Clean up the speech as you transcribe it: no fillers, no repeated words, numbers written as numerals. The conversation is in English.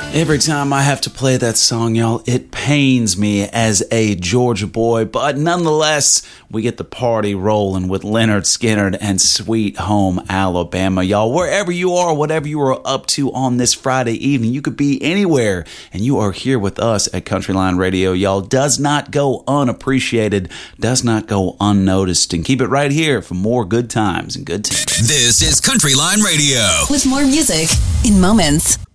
Every time I have to play that song, y'all, it pains me as a Georgia boy, but nonetheless, we get the party rolling with Lynyrd Skynyrd and Sweet Home Alabama. Y'all, wherever you are, whatever you are up to on this Friday evening, you could be anywhere, and you are here with us at Countryline Radio, y'all. Does not go unappreciated, does not go unnoticed, and keep it right here for more good times and good times. This is Countryline Radio. With more music in moments.